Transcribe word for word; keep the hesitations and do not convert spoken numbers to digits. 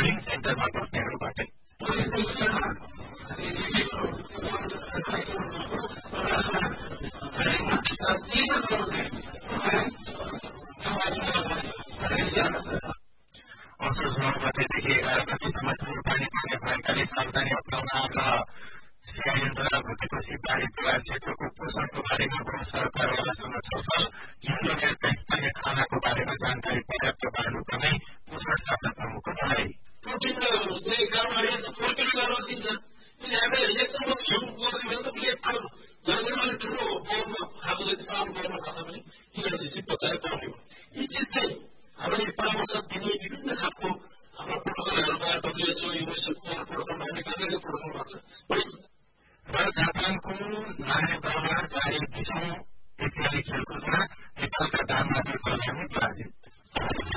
training सेन्टरमा बस्नेहरूबाटै असोज नौ गतेदेखि एघार गतेसम्म ठूलो पानी पर्ने भएकाले सावधानी अप्नाउन आग्रह सीआईएमद्वारा भुटेपछि बाढी प्रभावित क्षेत्रको पोषणको बारेमा गृह सरकारवालासँग छलफल जुन लगायतका स्थानीय खानाको बारेमा जानकारी पर्याप्त बाँड्नुपर्ने पोषण शाखा प्रमुखको भनाई प्रोटिन चाहिँ गाउँघारी प्रोटिन गरेर दिन्छ किन हामीले एक चम्मच खेल्नु पर्ने भने त प्लेट खानु जहिले अलिक ठुलो बाउलमा खाएको जति सानो बाउलमा खाँदा पनि यिनीहरू चाहिँ बचाएर पाउने हो यी चिज चाहिँ हामीले परामर्श दिने विभिन्न खालको हाम्रो प्रोटोकलहरूमा डब्ल्युएचओ युनिसेफको प्रोटोकलमा हामीले कतिले प्रोटोकल गर्छ र जापानको नागरिकतामा जारी बिसौं एसियाली खेलकुदमा नेपालका दानबहादुर कल्याणी पराजित